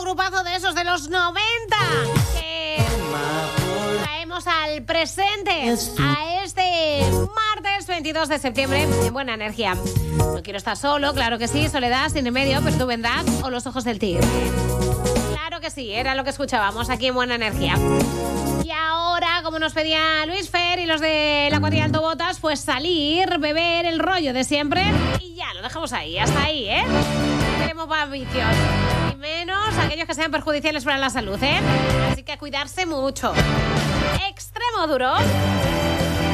grupazo de esos de los 90 que traemos al presente a este martes 22 de septiembre en Buena Energía. No quiero estar solo, claro que sí, Soledad sin remedio, pero tú vendrás, o Los ojos del tigre. Claro que sí, era lo que escuchábamos aquí en Buena Energía. Y ahora, como nos pedía Luis Fer y los de la cuadrilla Alto Botas, pues salir, beber el rollo de siempre y ya, lo dejamos ahí, hasta ahí, ¿eh? No queremos más vicios, y menos aquellos que sean perjudiciales para la salud, ¿eh? Así que a cuidarse mucho. Extremo duro.